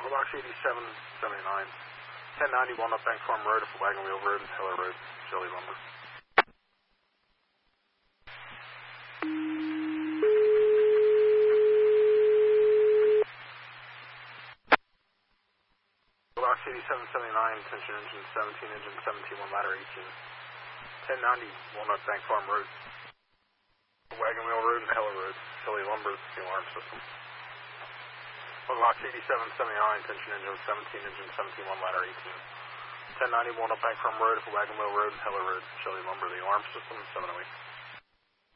Box 8779. 1091 up Bank Farm Road, Wagon Wheel Road, Heller Road, Shelley Lumber. Box 8779, tension engine 17, engine 17, 1 ladder 18. 1090 Walnut Bank Farm Road, Wagon Wheel Road, and Heller Road, Shelley Lumber, the alarm system. Box 8779, tension engine 17, engine 17, 1 ladder 18. 1091 up Bank Farm Road, Wagon Wheel Road, Heller Road, Shelley Lumber, the alarm system, 708.